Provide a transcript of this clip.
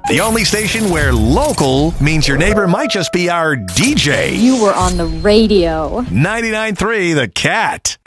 The only station where local means your neighbor might just be our DJ. You were on the radio. 99.3 The Cat.